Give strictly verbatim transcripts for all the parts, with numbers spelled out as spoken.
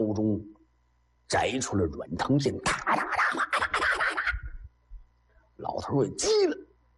手中摘出了软藤剑，哒哒哒哒哒哒哒。老头也急了，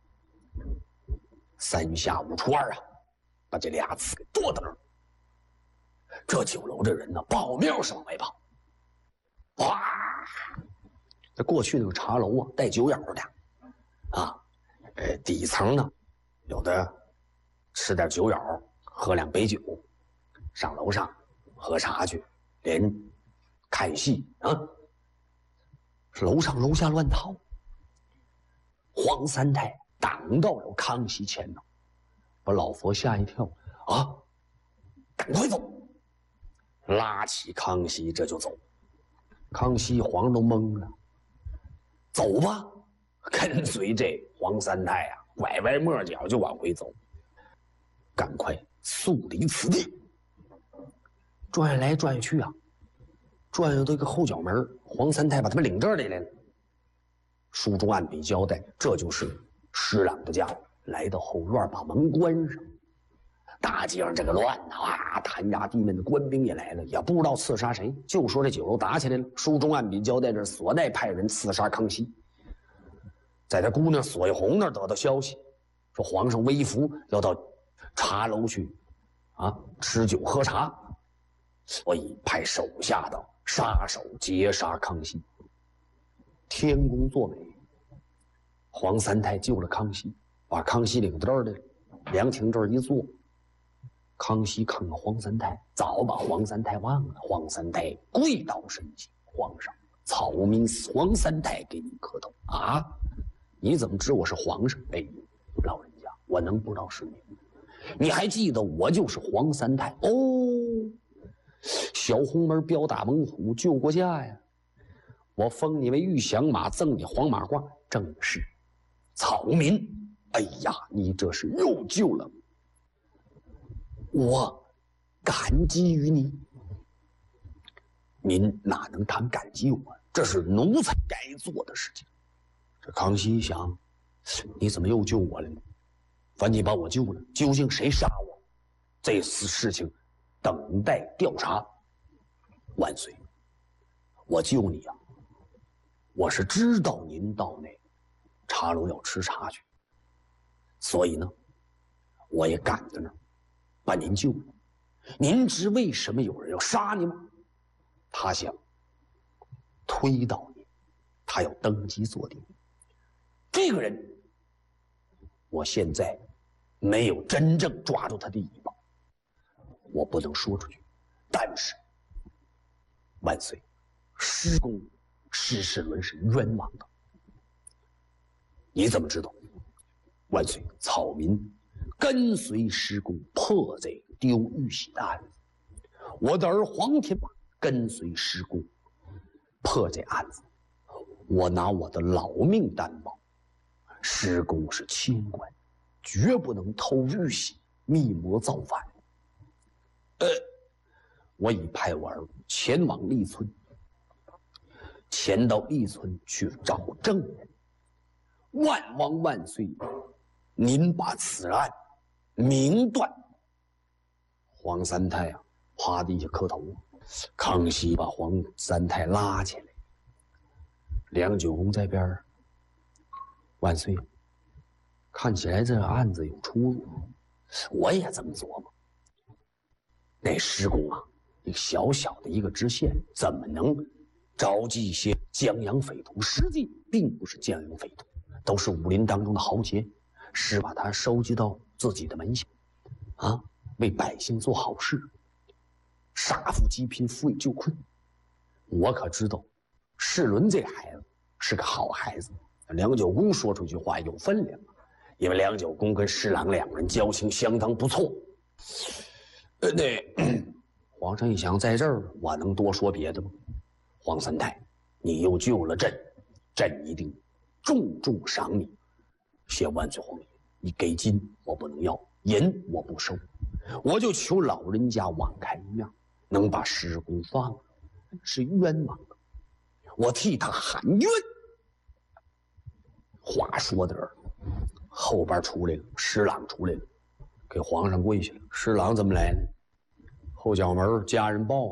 三下五除二啊，把这俩刺给剁到那儿。这酒楼这人呢，报庙是往外跑。哇！这过去那个茶楼啊，带酒眼的啊，呃，底层呢，有的吃点酒眼，喝两杯酒，上楼上喝茶去，连看戏啊，楼上楼下乱套。黄三太挡到了康熙前头，把老佛吓一跳啊！赶快走！拉起康熙这就走。康熙皇上都懵了，走吧，跟随这黄三太啊，拐弯抹角就往回走。赶快速离此地！转来转去啊，转悠到一个后角门，黄三太把他们领这里来了。书中按笔交代，这就是施琅的家。来到后院，把门关上。大街上这个乱啊，弹牙地面的官兵也来了，也不知道刺杀谁，就说这酒楼打起来了。书中按笔交代，这所带派人刺杀康熙。在他姑娘索一红那儿得到消息，说皇上微服要到茶楼去啊吃酒喝茶，所以派手下的杀手截杀康熙。天公作美，黄三太救了康熙，把康熙领到这儿来了。凉亭这儿一坐，康熙看看黄三太，早把黄三太忘了。黄三太跪倒深情，皇上，草民黄三太给你磕头啊！你怎么知我是皇上？哎，老人家，我能不知道是你？你还记得我就是黄三太哦？小红门标打猛虎，救过驾呀！我封你为玉降马，赠你黄马褂，正是草民。哎呀，你这是又救了我，感激于你。您哪能谈感激我？这是奴才该做的事情。这康熙一想，你怎么又救我了呢？反正把我救了，究竟谁杀我？这次事情等待调查。万岁，我救你啊！我是知道您到那茶楼要吃茶去，所以呢，我也赶在那儿把您救了。您知为什么有人要杀你吗？他想推倒你，他要登基做帝。这个人，我现在没有真正抓住他的尾巴，我不能说出去。但是，万岁，施公施世伦是冤枉的。你怎么知道？万岁，草民跟随施公破这个丢玉玺的案子，我的儿黄天霸跟随施公破这案子，我拿我的老命担保，施公是清官，绝不能偷玉玺，密谋造反。呃，我已派我儿前往利村，前到利村去找证人。万王万岁，您把此案明断。黄三太啊，趴地下磕头。康熙把黄三太拉起来，梁九公在边儿。万岁，看起来这案子有出入。我也这么琢磨。那施公啊，一个小小的一个知县，怎么能召集一些江洋匪徒？实际并不是江洋匪徒，都是武林当中的豪杰，是把他收集到自己的门下，啊，为百姓做好事，杀富济贫，扶危救困。我可知道，世伦这孩子是个好孩子。梁九公说出一句话有分量，因为梁九公跟施琅两人交情相当不错。呃，那皇上一想，在这儿我能多说别的吗？黄三太，你又救了朕，朕一定重重赏你。谢万岁皇爷，你给金我不能要，银我不收，我就求老人家网开一面，能把施公放了，是冤枉的，我替他喊冤。话说到这儿，后边出来了，施琅出来了，给皇上跪下了。施琅怎么来呢？后角门家人报啊，说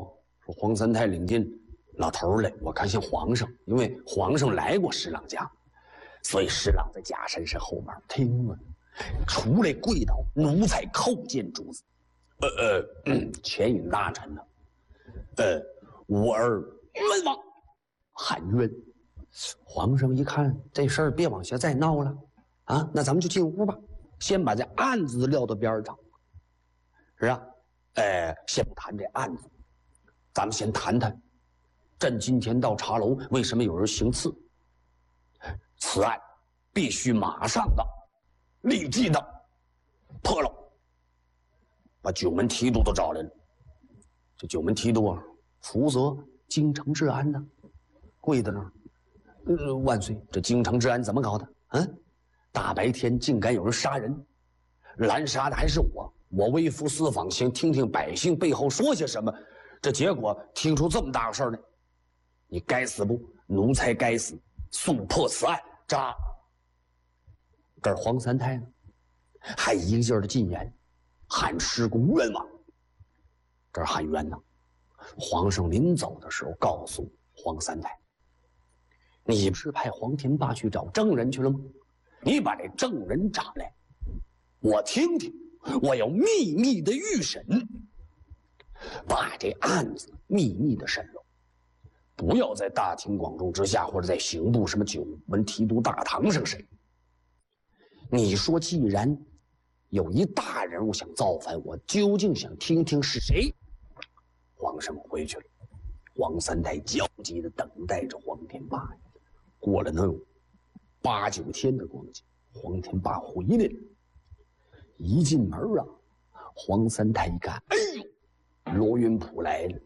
说黄三太领进老头来，我看像皇上，因为皇上来过施琅家，所以施琅在假山山后面听了，出来跪倒，奴才叩见主子。呃呃，嗯、前引大臣呢？呃，吾儿冤枉，喊冤。皇上一看这事儿别往下再闹了，啊，那咱们就进屋吧，先把这案子撂到边上，是啊，呃，先不谈这案子，咱们先谈谈，朕今天到茶楼，为什么有人行刺？此案必须马上的、立即的破了，把九门提督都找来了。这九门提督啊，负责京城治安呢，跪在那儿。呃，万岁！这京城治安怎么搞的？嗯，大白天竟敢有人杀人，拦杀的还是我。我微服私访，先听听百姓背后说些什么。这结果听出这么大个事儿来，你该死不？奴才该死！速破此案！扎！这儿黄三太呢，还一个劲儿的进言，喊师公冤枉。这儿喊冤呢。皇上临走的时候告诉黄三太。你不是派黄天霸去找证人去了吗？你把这证人找来，我听听，我要秘密的预审，把这案子秘密的审了，不要在大庭广众之下，或者在刑部什么九门提督大堂上审。你说，既然有一大人物想造反，我究竟想听听是谁？皇上回去了，黄三太焦急地等待着黄天霸。过了能有八九天的光景，黄天霸回来了。一进门啊，黄三太一看，哎呦，罗云普来了。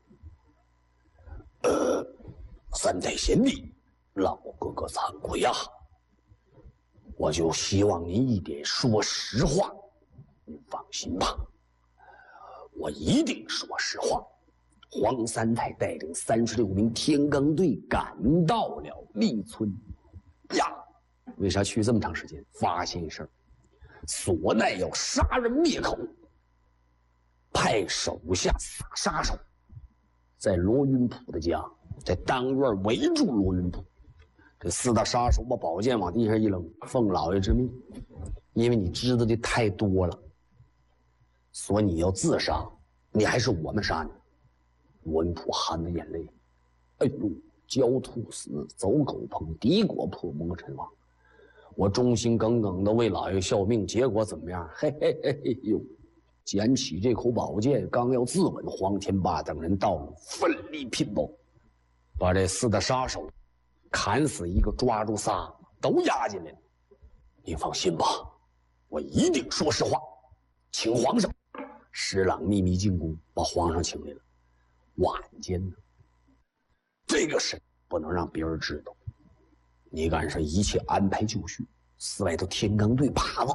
呃，三太贤弟，老哥哥惭愧呀，我就希望您一点说实话。您放心吧，我一定说实话。黄三太带领三十六名天罡队赶到了立村呀。为啥去这么长时间？发现事儿，索奈要杀人灭口，派手下撒杀手，在罗云普的家，在当院围住罗云普。这四大杀手把宝剑往地上一扔，奉老爷之命，因为你知道的太多了，所以你要自杀，你还是我们杀你。罗云普含着眼泪，哎呦，焦兔死，走狗烹，敌国破，魔尘亡。我忠心耿耿的为老爷效命，结果怎么样？嘿嘿嘿嘿呦！捡起这口宝剑，刚要自刎，黄天霸等人到了，奋力拼搏，把这四大杀手砍死一个，抓住仨，都押进来了。您放心吧，我一定说实话，请皇上。施琅秘密进宫，把皇上请来了。晚间呢，这个事不能让别人知道。你赶上一切安排就绪，寺外头天罡队耙子。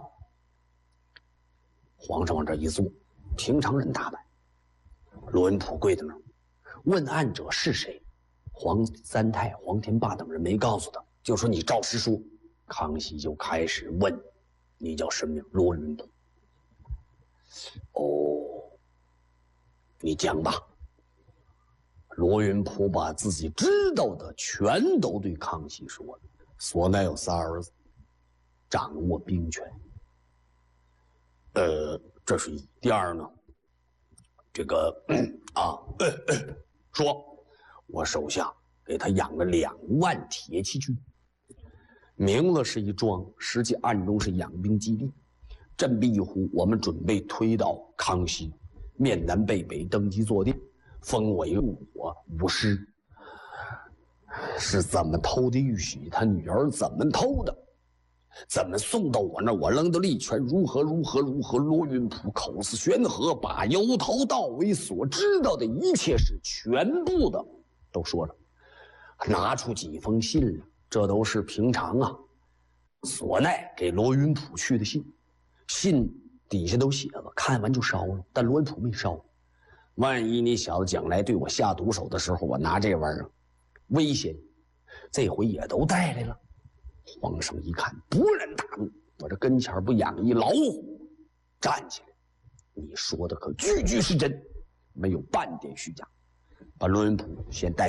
皇上往这一坐，平常人打扮。罗文普跪在那儿，问案者是谁？黄三太、黄天霸等人没告诉他，就说你照实说。康熙就开始问：“你叫什么名？”罗云普。哦，你讲吧。罗云普把自己知道的全都对康熙说了。索奈有仨儿子，掌握兵权。呃，这是一。第二呢，这个啊、呃呃，说我手下给他养了两万铁骑军，名字是一桩，实际暗中是养兵基地。振臂一呼，我们准备推倒康熙，面南背北登基坐殿，封为我武师。是怎么偷的玉玺？他女儿怎么偷的？怎么送到我那儿？我扔的利权如何如何如何？罗云普口似悬河，把由头到尾所知道的一切事全部的都说了，拿出几封信来，这都是平常啊，索奈给罗云普去的信，信底下都写了，看完就烧了，但罗云普没烧。万一你小子将来对我下毒手的时候，我拿这玩意儿威胁你，这回也都带来了。皇上一看，勃然大怒，我这跟前不养一老虎？站起来，你说的可句句是真，没有半点虚假。 把伦普先带。